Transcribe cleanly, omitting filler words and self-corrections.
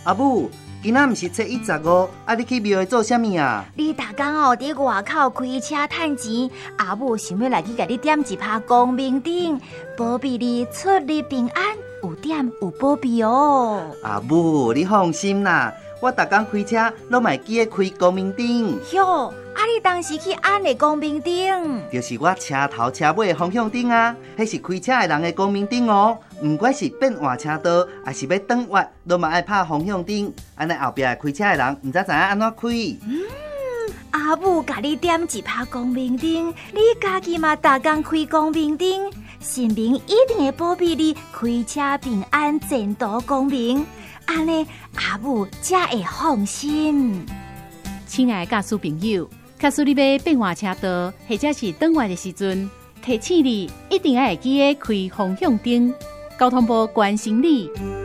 阿母，今仔毋是7/15，你去庙会做啥物啊？ 你逐工伫外口开车趁钱，阿母想要来去甲你点一拍光明灯，保庇你出入平安，有点有保庇哦。 阿母，你放心啦，我逐工开车拢嘛记得开光明灯。 哟，你当时去按的光明灯， 就是我车头车尾的方向灯啊，迄是开车的人的光明灯哦。不管是变换车道，还是要转弯，拢嘛爱拍方向灯，安尼后壁开车的人唔知影安怎开。 阿母甲你点一拍光明灯，你家己嘛逐工开光明灯，神明一定会保庇你开车平安，前途光明。安尼阿母才会放心。 亲爱的驾驶朋友，假使你要变换车道，或者是转弯的时阵，提醒你一定要会记得开方向灯。交通部关心你。